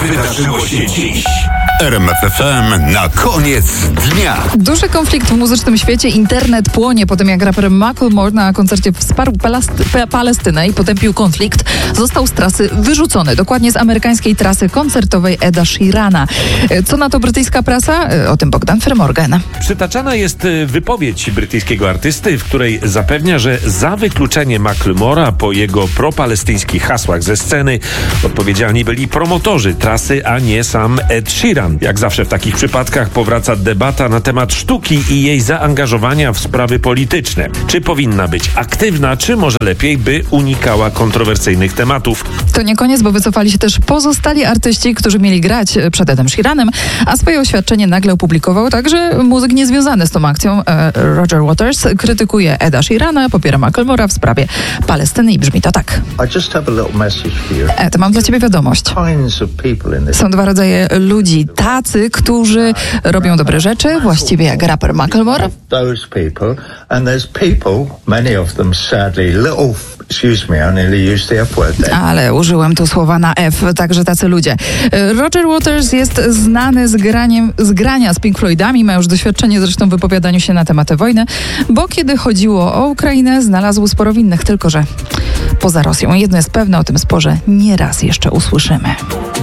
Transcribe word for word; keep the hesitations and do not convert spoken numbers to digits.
wydarzyło się dziś? R M F F M na koniec dnia. Duży konflikt w muzycznym świecie. Internet płonie po tym, jak raper Macklemore na koncercie wsparł Palasty- Palestynę i potępił konflikt. Został z trasy wyrzucony. Dokładnie z amerykańskiej trasy koncertowej Eda Sheerana. Co na to brytyjska prasa? O tym Bogdan Fermorgan. Przytaczana jest wypowiedź brytyjskiego artysty, w której zapewnia, że za wykluczenie Macklemora po jego propalestyńskich hasłach ze sceny odpowiedzialni byli promotorzy trasy, a nie sam Ed Sheeran. Jak zawsze w takich przypadkach powraca debata na temat sztuki i jej zaangażowania w sprawy polityczne. Czy powinna być aktywna, czy może lepiej, by unikała kontrowersyjnych tematów? To nie koniec, bo wycofali się też pozostali artyści, którzy mieli grać przed Edem Sheeranem, a swoje oświadczenie nagle opublikował także muzyk niezwiązany z tą akcją. Roger Waters krytykuje Eda Sheerana, popiera Macklemora w sprawie Palestyny i brzmi to tak. Ed, mam dla ciebie wiadomość. Są dwa rodzaje ludzi. Tacy, którzy robią dobre rzeczy, właściwie jak raper Macklemore. Ale użyłem tu słowa na F, także tacy ludzie. Roger Waters jest znany z, graniem, z grania z Pink Floydami, ma już doświadczenie zresztą w wypowiadaniu się na tematy wojny, bo kiedy chodziło o Ukrainę, znalazł sporo winnych, tylko że poza Rosją. Jedno jest pewne, o tym sporze nie raz jeszcze usłyszymy.